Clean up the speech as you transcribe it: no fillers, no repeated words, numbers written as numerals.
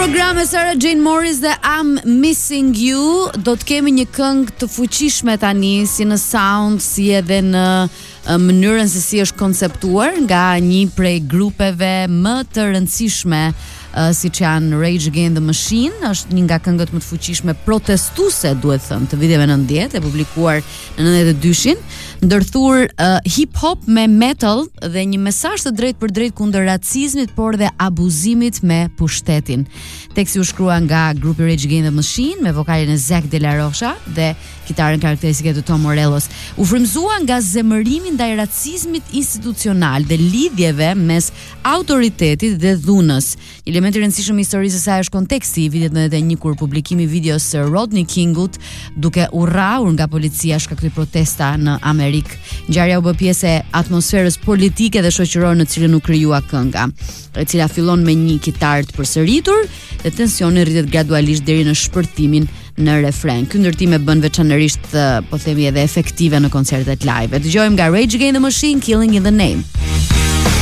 program e Sarah Jane Morris dhe I'm Missing You. Do të kemi një këngë të fuqishme tani, si në sound, si edhe në mënyrën se si është konceptuar nga një prej grupeve më të rëndësishme siç janë Rage Against the Machine. Është një nga këngët më të fuqishme protestuese, duhet thënë, të viteve 90, e publikuar në 92-shin, ndërthur hip-hop me metal dhe një mesazh të drejtë për drejtë kundër racizmit, por dhe abuzimit me pushtetin. Teksti u shkrua nga grupi Rage Against the Machine me vokalin e Zack De La Rocha dhe kitarën karakteristike të Tom Morellos. U frymëzua nga zemërimi ndaj racizmit institucional dhe lidhjeve mes autoritetit dhe dhunës. Element i rëndësishëm i historisë së saj është konteksti i vitit 91 kur publikimi i videos së Rodney Kingut duke u rrahur nga policia shkak të protesta në Amerikë. Ngjarja u bë pjesë e atmosferës politike dhe shoqërore në cilën u krijua kënga, e cila fillon me një kitar të përsëritur dhe tensioni rritet gradualisht deri në shpërtimin në refren. Ky ndërtim e bën veçanërisht, po themi, edhe efektive në koncertet live. E dëgjojmë nga Rage Against the Machine, Killing in the Name.